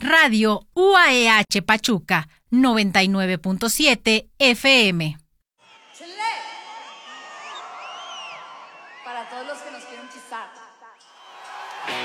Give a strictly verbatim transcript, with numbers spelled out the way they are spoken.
Radio U A E H Pachuca, noventa y nueve punto siete F M. Para todos los que nos quieren chisar.